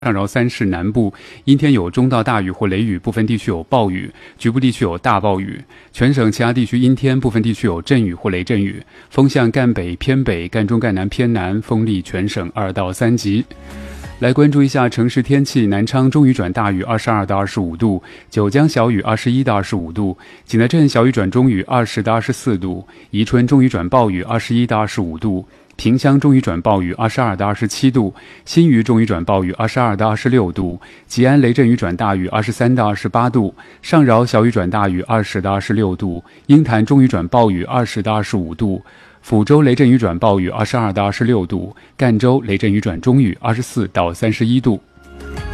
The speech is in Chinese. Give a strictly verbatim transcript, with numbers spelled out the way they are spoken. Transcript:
上饶三市南部阴天有中到大雨或雷雨，部分地区有暴雨，局部地区有大暴雨。全省其他地区阴天，部分地区有阵雨或雷阵雨。风向赣北偏北、赣中赣南偏南，风力全省二到三级。来关注一下城市天气，南昌中雨转大雨二十二到二十五度，九江小雨二十一到二十五度，景德镇小雨转中雨二十到二十四度，宜春中雨转暴雨二十一到二十五度，萍乡中雨转暴雨二十二到二十七度，新余中雨转暴雨二十二到二十六度，吉安雷阵雨转大雨二十三到二十八度，上饶小雨转大雨二十到二十六度，鹰潭中雨转暴雨二十到二十五度，抚州雷阵雨转暴雨二十二到二十六度，赣州雷阵雨转中雨二十四到三十一度。